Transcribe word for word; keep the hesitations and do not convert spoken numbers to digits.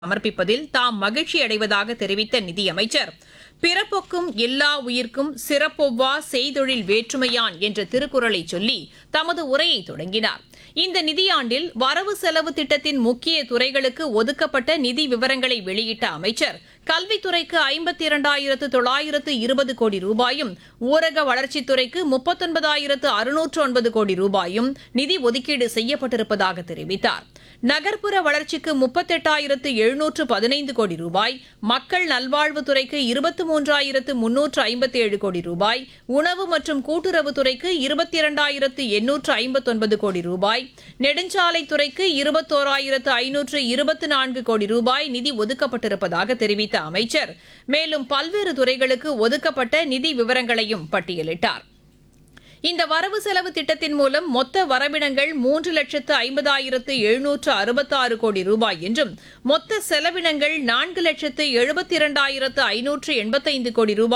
சமர்ப்பிப்பதில் தாம் மகிழ்ச்சி அடைவதாக தெரிவித்த நிதியமைச்சர், பிறப்பொக்கும் எல்லா உயிர்க்கும் சிறப்பொவ்வா செய்தொழில் வேற்றுமையான் என்ற திருக்குறளை சொல்லி தமது உரையை தொடங்கினார். இந்த நிதியாண்டில் வரவு செலவு திட்டத்தின் முக்கிய துறைகளுக்கு ஒதுக்கப்பட்ட நிதி விவரங்களை வெளியிட்ட அமைச்சர், கல்வித்துறைக்கு ஐம்பத்தி இரண்டாயிரத்து தொள்ளாயிரத்து இருபது கோடி ரூபாயும், ஊரக வளர்ச்சித்துறைக்கு முப்பத்தொன்பதாயிரத்து அறுநூற்று ஒன்பது கோடி ரூபாயும் நிதி ஒதுக்கீடு செய்யப்பட்டிருப்பதாக தெரிவித்தார். நகர்ப்புற வளர்ச்சிக்கு முப்பத்தெட்டாயிரத்து எழுநூற்று பதினைந்து கோடி ரூபாய், மக்கள் நல்வாழ்வுத்துறைக்கு இருபத்தி மூன்றாயிரத்து முன்னூற்று ஐம்பத்தி ஏழு கோடி ரூபாய், உணவு மற்றும் கூட்டுறவுத்துறைக்கு இருபத்தி இரண்டாயிரத்து எண்ணூற்று ஐம்பத்தொன்பது கோடி ரூபாய், நெடுஞ்சாலைத்துறைக்கு இருபத்தோராயிரத்து ஐநூற்று இருபத்தி நான்கு கோடி ரூபாய் நிதி ஒதுக்கப்பட்டிருப்பதாக தெரிவித்த அமைச்சர், மேலும் பல்வேறு துறைகளுக்கு ஒதுக்கப்பட்ட நிதி விவரங்களையும் பட்டியலிட்டார். இந்த வரவு செலவு திட்டத்தின் மூலம் மொத்த வரவினங்கள் மூன்று லட்சத்து ஐம்பதாயிரத்து எழுநூற்று அறுபத்தாறு கோடி ரூபாய் என்றும், மொத்த செலவினங்கள் நான்கு லட்சத்து எழுபத்தி இரண்டாயிரத்து ஐநூற்று எண்பத்தைந்து கோடி ரூபாய்